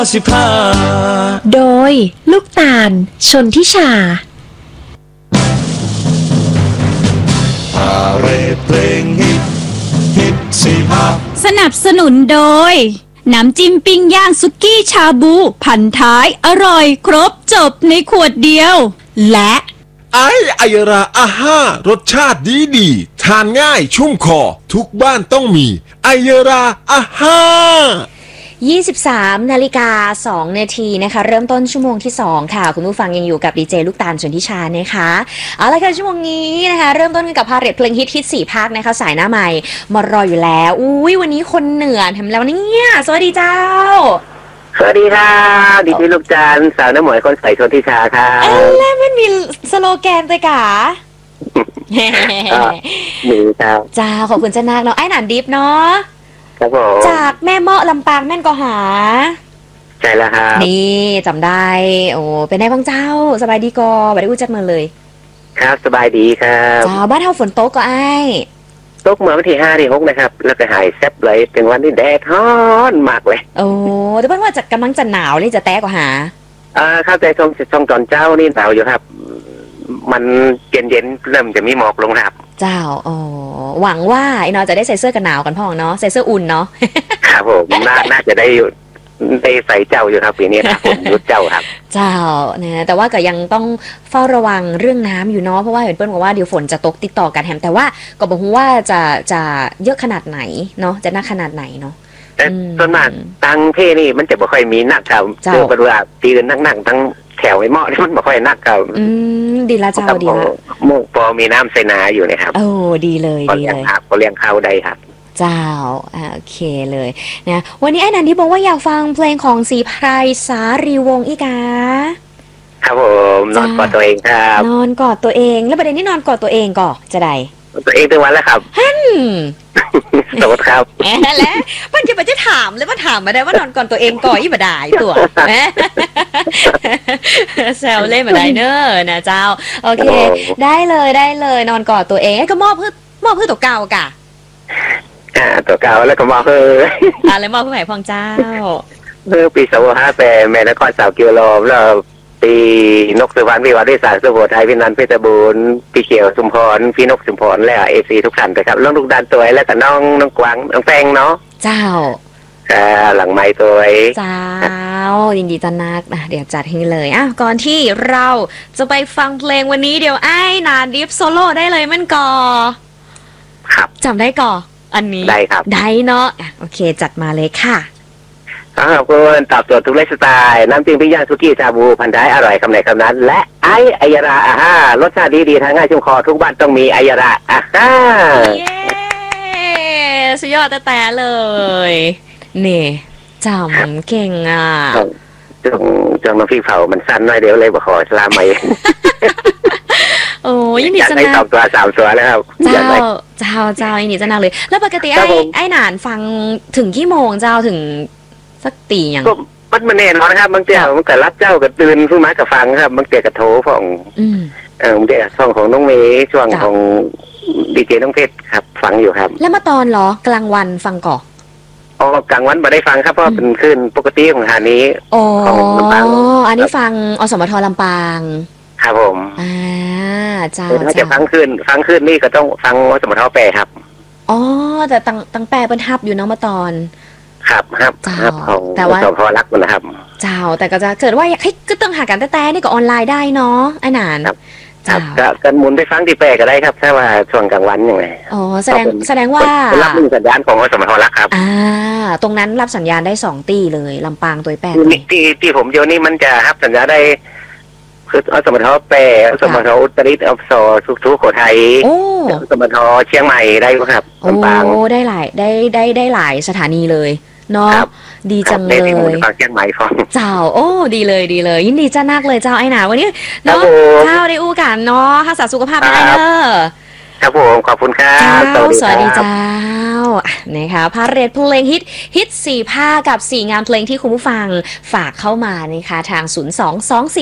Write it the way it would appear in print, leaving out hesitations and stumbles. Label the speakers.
Speaker 1: โดยลูกตาลชนทิชา
Speaker 2: พาเรดเพลงฮิตสี่ภาค
Speaker 3: สนับสนุนโดยน้ำจิ้มปิ้งย่างสุกี้ชาบูพันท้ายอร่อยครบจบในขวดเดียวและ
Speaker 2: ไอยราอาห้ารสชาติดีทานง่ายชุ่มคอทุกบ้านต้องมีไอยราอาห้า
Speaker 4: 23 นาฬิกา 2 นาทีนะคะเริ่มต้นชั่วโมงที่2ค่ะคุณผู้ฟังยังอยู่กับดีเจลูกตาลชนทิชานะคะเอาละค่ะชั่วโมงนี้นะคะเริ่มต้นกันกับพาเรดเพลงฮิต4ภาคนะคะสายหน้าใหม่มารออยู่แล้วอุ้ยวันนี้คนเหนือทำแล้วเนี่ยสวัสดีเจ้า
Speaker 5: สวัสดีค่ะดีเจลูกตาลสาวน้ำหมวยคนใส่ชนทิชาค่ะ
Speaker 4: แล้วมันมีสโลแกนไปกะ
Speaker 5: มีครับ
Speaker 4: จ้าขอบคุณเจ้านาคเนาะไอ้หนานดิฟเนาะจากแม่เมาะลำปางแม่นก็หา
Speaker 5: ใช่แล้วครับ
Speaker 4: นี่จำได้โอ้เป็นไงบ้างเจ้าสบายดีก็ไม่ได้อู้จัดมาเลย
Speaker 5: ครับสบายดีครับ
Speaker 4: เจ้าบ้านเฮาฝนตกก็ไอ้
Speaker 5: ตกเมื่อวันที่5 ที่ 6นะครับแล้วก็หายแซ่บเลยเป็นวันที่แดดร้อนมากเลย
Speaker 4: โอ้แต่เพิ่งว่าจะกำลังจะหนาวเลยจะแตกก็หา
Speaker 5: เข้าใจช่องตอนเจ้านี่หนาวอยู่ครับมันเย็นเริ่มจะมีหมอกลงครับ
Speaker 4: เจ้าอ๋อหวังว่าไอ้น้องจะได้ใส่เสื้อกันหนาวกันพ่องเนาะใส่เสื้ออุ่นเนาะ
Speaker 5: ครับผมน่าจะได้ใส่เจ้าอยู่ครับปีนี้ครับผมยุดเจ้าครับ
Speaker 4: เจ้าเนี่ยแต่ว่าก็ยังต้องเฝ้าระวังเรื่องน้ำอยู่เนาะเพราะว่าเห็นเปิ้ลบอกว่าเดี๋ยวฝนจะตกติดต่อกันแถมแต่ว่าก็บอกว่าจะเยอะขนาดไหนเนาะจะหนักขนาดไหนเนาะ
Speaker 5: แต่ส่วนมากตังเพนี่มันจะไม่ค่อยมีหนักครับเจอบริวารตีกันนั่งทั้งแถวไอ้หม้อที่มันไม่ค่อยนักครับ
Speaker 4: ดีละเจ้าดีละ
Speaker 5: มุกพอมีน้ำใส่นาอยู่นะครับ
Speaker 4: โอ้ดีเลยดีเลย
Speaker 5: เขาเลี้ยงข้าวได้ครับ
Speaker 4: เจ้าโอเคเลยนะวันนี้ไอ้นันที่บอกว่าอยากฟังเพลงของศรีไพรสารีวงศ์อีกา
Speaker 5: ครับผมนอนกอดตัวเองครับ
Speaker 4: นอนกอดตัวเองแล้วประเด็นที่นอนกอดตัวเองก่อจะได้
Speaker 5: ตัวเองทั้งวันแล้วครับสวัสดีครับ
Speaker 4: แล้วมันจะถามเลยว่าถามมาได้ว่านอนก่อนตัวเองก่อยี่บดายตัวแซวเล่นมาได้เนอะนะเจ้าโอเคได้เลยนอนกอดตัวเองก็มอบเพื่อตัวเก่ากะ
Speaker 5: ตัวเก่าแล้วก็มอบเพื่อ
Speaker 4: แล้วมอบเพื่อไหนพองเจ้า
Speaker 5: ปี2558แม่นคร3 กิโลแล้วปีนกสุวรรณวิวัฒน์วิสารสุโขทัยพี่นันเพชรบูรณ์พี่เขียวสุมพรพี่นกสุมพรและเอซีทุกท่านนะครับน้องลูกดานตัวแล้วก็น้องกวางน้องแฟงเนาะ
Speaker 4: เจ้า
Speaker 5: หลังไม้ตัว
Speaker 4: เจ้ายินดีต้อนรับเดี๋ยวจัดให้เลยก่อนที่เราจะไปฟังเพลงวันนี้เดี๋ยวไอ้นาดิฟโซโล่ได้เลยมันก่อ
Speaker 5: ครับ
Speaker 4: จำได้ก่ออันนี้
Speaker 5: ได้ครับ
Speaker 4: ได้เนาะโอเคจัดมาเลยค่ะ
Speaker 5: ขอบคุณตอบโจทย์ทุกไลฟ์สไตล์น้ำจิ้มปิ้งย่างสุกี้ชาบูพันท้ายอร่อยคำไหนคำนั้นและไอายราอาห้ารสชาติดีทางง่ายชุ่มคอทุกบ้านต้องมีไอยราอาห้า
Speaker 4: เย้สุดยอดแต่เลยนี่จำเก่งอ่ะ
Speaker 5: จังน้ำพริกเผามันสั้นหน่อยเดียวเลยบอกขอสลามใหม่
Speaker 4: โอ้ยินดีจะ
Speaker 5: ได้2 ตัว 3 ตัวแล้วครับ
Speaker 4: เจ้ายินดีจะนาเลยแล้วปกติไอ้หนานฟังถึงกี่โมงเจ้าถึงสักตีอย่าง
Speaker 5: ก็มันแน่นอนครับบางเจ้ามันก็รับเจ้าก็ตื่นผู้มากับฟังครับบางเจ้าก็โทรของบางเจ้าช่องของน้องเมย์ช่วงของดีเจน้องเพชรครับฟังอยู่ครับ
Speaker 4: แล้วมาตอนเหรอกลางวันฟังก่
Speaker 5: อกลางวันไม่ได้ฟังครับเพราะเป็นขึ้นปกติของหานี้
Speaker 4: ของลำปางอันนี้ฟังอสมทลำปาง
Speaker 5: ครับผม
Speaker 4: เจ้า
Speaker 5: ถ้าจะฟังขึ้นนี่ก็ต้องฟังอสมทแปรครับ
Speaker 4: แต่ตั้งแปรเป็นฮับอยู่เนาะมาตอน
Speaker 5: ครับของ
Speaker 4: แต่ว่า
Speaker 5: พอรักนะครับ
Speaker 4: เจ้าแต่ก็จะเกิดว่าอยากให้ก็ต้องหากันแต่นี่ก็ออนไลน์ได้เนาะไอ้หนาน
Speaker 5: ครับกันหมุนไปฟังที่แปรก็ได้ครับถ้าว่าช่วงกลางวันอย่างไร
Speaker 4: แสดงว่า
Speaker 5: รับสัญญาณของอสมทรักครับ
Speaker 4: ตรงนั้นรับสัญญาณได้2 ตีเลยลำปางตัวแปร
Speaker 5: ที่ผมโยนี่มันจะรับสัญญาณได้คืออสมทแปรอสมทอุตริอสสุโขทัยอสมทเชียงใหม่ได้ครับลำปาง
Speaker 4: ได้หลายได้หลายสถานีเลยเนาะดีจังเลย
Speaker 5: ฟังเชียงใหม่ฟัง
Speaker 4: เจ้าดีเลยยินดีจ้านักเลยเจ้าไอ้หนาวันนี้เนาะเจ้าได้อู้กันเนาะรักษาสุขภาพได้เนอะ
Speaker 5: ครับผมขอบคุณครับ
Speaker 4: สวัสดีเจ้านะคะพาเรดเพลงฮิต4 ภาคกับ4 งานเพลงที่คุณผู้ฟังฝากเข้ามานะคะทาง0224